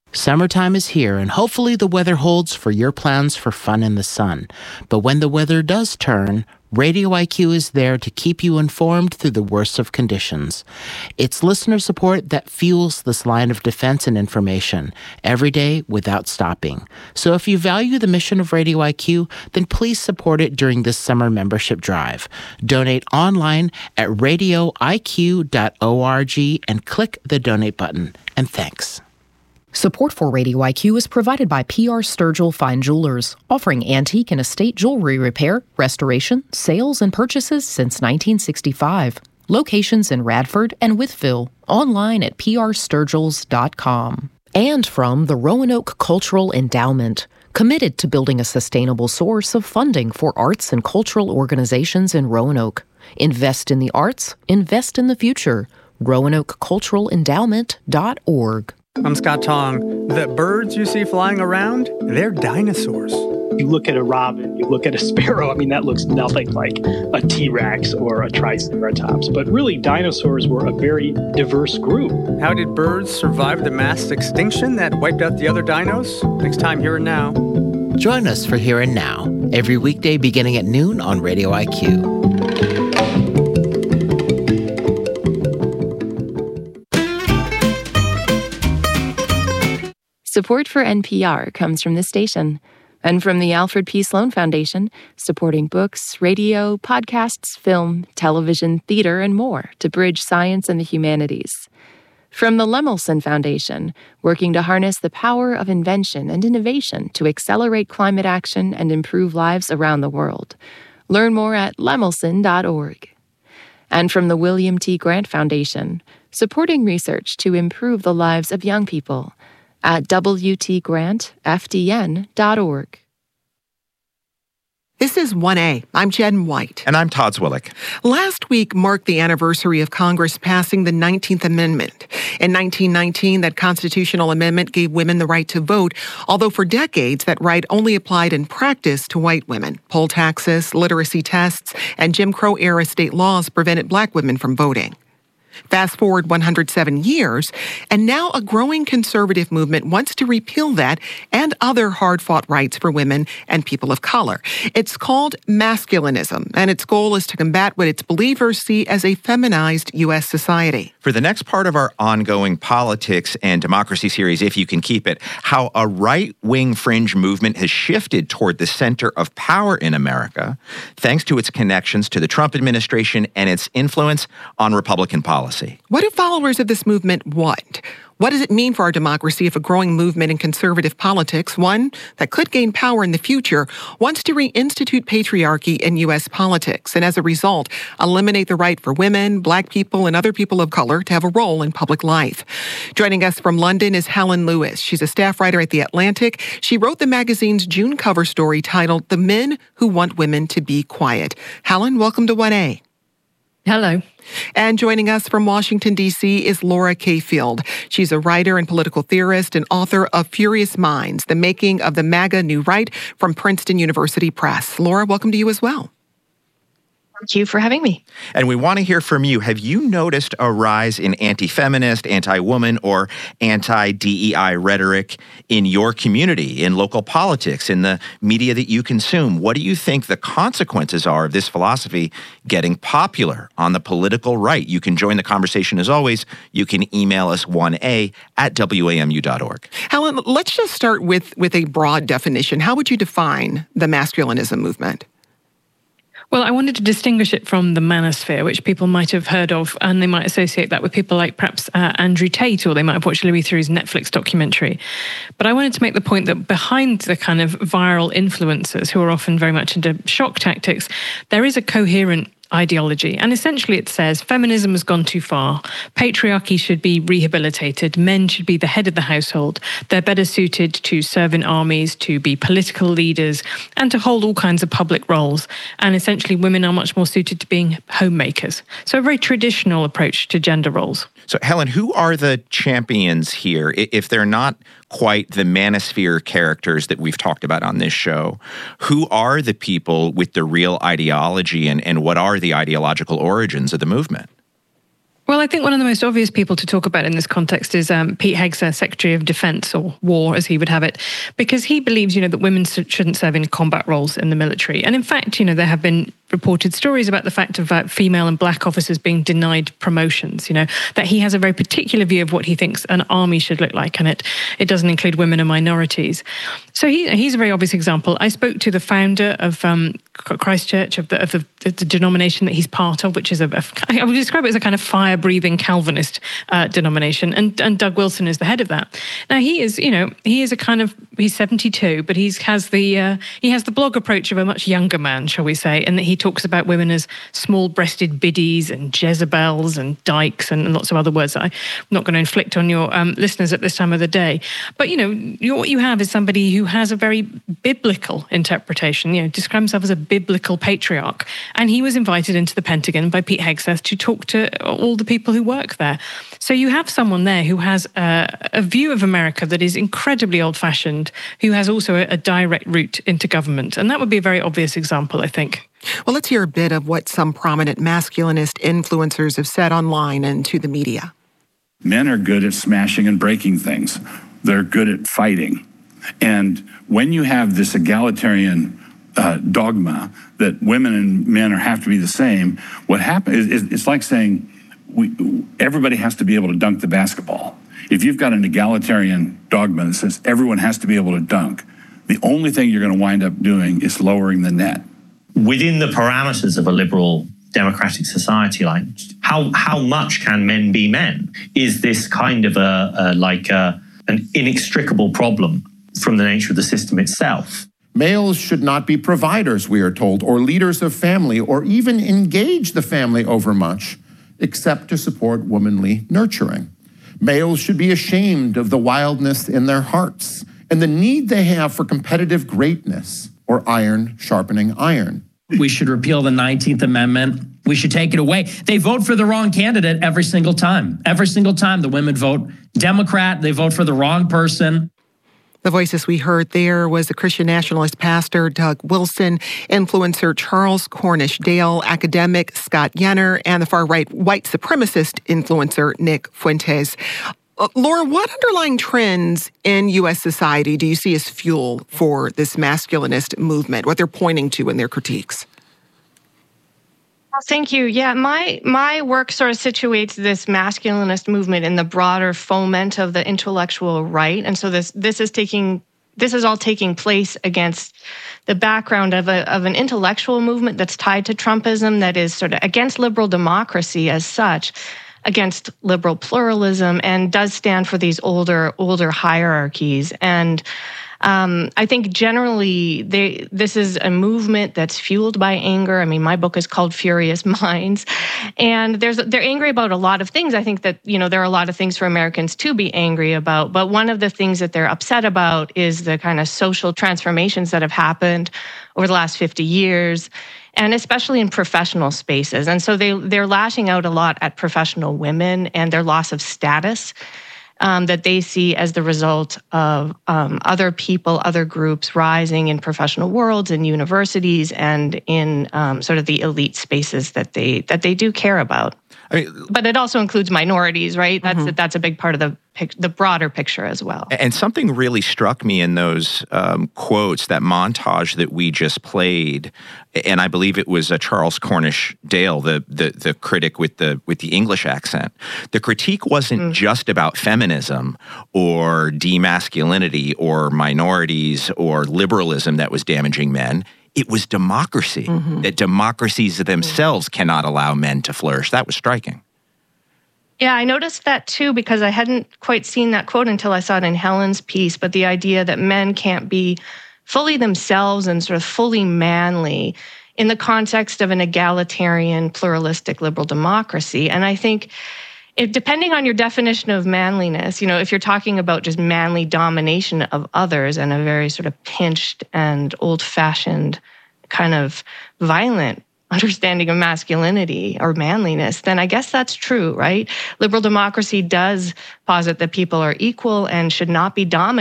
Summertime is here, and hopefully the weather holds for your plans for fun in the sun. But when the weather does turn, Radio IQ is there to keep you informed through the worst of conditions. It's listener support that fuels this line of defense and information every day without stopping. So if you value the mission of Radio IQ, then please support it during this summer membership drive. Donate online at radioiq.org and click the donate button. And thanks. Support for Radio IQ is provided by PR Sturgill Fine Jewelers, offering antique and estate jewelry repair, restoration, sales, and purchases since 1965. Locations in Radford and Wytheville. Online at prsturgills.com. And from the Roanoke Cultural Endowment, committed to building a sustainable source of funding for arts and cultural organizations in Roanoke. Invest in the arts, invest in the future. RoanokeCulturalEndowment.org. I'm Scott Tong. The birds you see flying around, they're dinosaurs. You look at a robin, you look at a sparrow, that looks nothing like a T-Rex or a Triceratops. But really, dinosaurs were a very diverse group. How did birds survive the mass extinction that wiped out the other dinos? Next time, Here and Now. Join us for Here and Now, every weekday beginning at noon on Radio IQ. Support for NPR comes from this station and from the Alfred P. Sloan Foundation, supporting books, radio, podcasts, film, television, theater, and more to bridge science and the humanities. From the Lemelson Foundation, working to harness the power of invention and innovation to accelerate climate action and improve lives around the world. Learn more at lemelson.org. And from the William T. Grant Foundation, supporting research to improve the lives of young people at wtgrantfdn.org. This is 1A. I'm Jen White. And I'm Todd Zwillich. Last week marked the anniversary of Congress passing the 19th Amendment. In 1919, that constitutional amendment gave women the right to vote, although for decades that right only applied in practice to white women. Poll taxes, literacy tests, and Jim Crow-era state laws prevented black women from voting. Fast forward 107 years, and now a growing conservative movement wants to repeal that and other hard-fought rights for women and people of color. It's called masculinism, and its goal is to combat what its believers see as a feminized U.S. society. For the next part of our ongoing politics and democracy series, If You Can Keep It, how a right-wing fringe movement has shifted toward the center of power in America, thanks to its connections to the Trump administration and its influence on Republican policy. What do followers of this movement want? What does it mean for our democracy if a growing movement in conservative politics, one that could gain power in the future, wants to reinstitute patriarchy in U.S. politics and as a result, eliminate the right for women, black people, and other people of color to have a role in public life? Joining us from London is Helen Lewis. She's a staff writer at The Atlantic. She wrote the magazine's June cover story titled The Men Who Want Women to Be Quiet. Helen, welcome to 1A. Hello. And joining us from Washington, D.C. is Laura Kayfield. She's a writer and political theorist and author of Furious Minds, The Making of the MAGA New Right from Princeton University Press. Laura, welcome to you as well. Thank you for having me. And we want to hear from you. Have you noticed a rise in anti-feminist, anti-woman, or anti-DEI rhetoric in your community, in local politics, in the media that you consume? What do you think the consequences are of this philosophy getting popular on the political right? You can join the conversation as always. You can email us 1a@wamu.org. Helen, let's just start with a broad definition. How would you define the masculinism movement? Well, I wanted to distinguish it from the manosphere, which people might have heard of, and they might associate that with people like perhaps Andrew Tate, or they might have watched Louis Theroux's Netflix documentary. But I wanted to make the point that behind the kind of viral influencers, who are often very much into shock tactics, there is a coherent ideology. And essentially it says feminism has gone too far. Patriarchy should be rehabilitated. Men should be the head of the household. They're better suited to serve in armies, to be political leaders, and to hold all kinds of public roles. And essentially women are much more suited to being homemakers. So a very traditional approach to gender roles. So Helen, who are the champions here? If they're not quite the manosphere characters that we've talked about on this show, who are the people with the real ideology and what are the ideological origins of the movement? Well, I think one of the most obvious people to talk about in this context is Pete Hegseth, Secretary of Defense, or War, as he would have it, because he believes, that women shouldn't serve in combat roles in the military. And in fact, there have been reported stories about the fact of female and black officers being denied promotions, that he has a very particular view of what he thinks an army should look like, and it doesn't include women and minorities. So he's a very obvious example. I spoke to the founder of Christchurch, of the denomination that he's part of, which is I would describe it as a kind of fire-breathing Calvinist denomination, and Doug Wilson is the head of that. Now he's 72, but he has the blog approach of a much younger man, shall we say, and that he talks about women as small-breasted biddies and Jezebels and dykes and lots of other words that I'm not going to inflict on your listeners at this time of the day. But what you have is somebody who has a very biblical interpretation. Describes himself as a biblical patriarch, and he was invited into the Pentagon by Pete Hegseth to talk to all the people who work there. So you have someone there who has a view of America that is incredibly old-fashioned, who has also a direct route into government, and that would be a very obvious example, I think. Well, let's hear a bit of what some prominent masculinist influencers have said online and to the media. Men are good at smashing and breaking things. They're good at fighting. And when you have this egalitarian dogma that women and men have to be the same, what happens is it's like saying everybody has to be able to dunk the basketball. If you've got an egalitarian dogma that says everyone has to be able to dunk, the only thing you're going to wind up doing is lowering the net. Within the parameters of a liberal democratic society, like how much can men be men? Is this kind of an inextricable problem from the nature of the system itself? Males should not be providers, we are told, or leaders of family, or even engage the family overmuch, except to support womanly nurturing. Males should be ashamed of the wildness in their hearts and the need they have for competitive greatness, or iron sharpening iron. We should repeal the 19th Amendment. We should take it away. They vote for the wrong candidate every single time. Every single time the women vote Democrat, they vote for the wrong person. The voices we heard there was the Christian nationalist pastor Doug Wilson, influencer Charles Cornish Dale, academic Scott Yenor, and the far-right white supremacist influencer Nick Fuentes. Laura, what underlying trends in U.S. society do you see as fuel for this masculinist movement, what they're pointing to in their critiques? Well, thank you. Yeah, my work sort of situates this masculinist movement in the broader foment of the intellectual right. And so this is all taking place against the background of an intellectual movement that's tied to Trumpism, that is sort of against liberal democracy as such, against liberal pluralism, and does stand for these older hierarchies. And I think generally this is a movement that's fueled by anger. I mean, my book is called Furious Minds, and they're angry about a lot of things. I think that, there are a lot of things for Americans to be angry about, but one of the things that they're upset about is the kind of social transformations that have happened over the last 50 years, and especially in professional spaces. And so they're lashing out a lot at professional women and their loss of status that they see as the result of other people, other groups rising in professional worlds, in universities, and in sort of the elite spaces that they do care about. But it also includes minorities, right? That's a big part of the broader picture as well. And something really struck me in those quotes, that montage that we just played, and I believe it was Charles Cornish Dale, the critic with the English accent. The critique wasn't just about feminism or demasculinity or minorities or liberalism that was damaging men. It was democracy, that democracies themselves cannot allow men to flourish. That was striking. Yeah, I noticed that too, because I hadn't quite seen that quote until I saw it in Helen's piece, but the idea that men can't be fully themselves and sort of fully manly in the context of an egalitarian, pluralistic, liberal democracy. And I think depending on your definition of manliness, if you're talking about just manly domination of others and a very sort of pinched and old-fashioned kind of violent understanding of masculinity or manliness, then I guess that's true, right? Liberal democracy does posit that people are equal and should not be dominated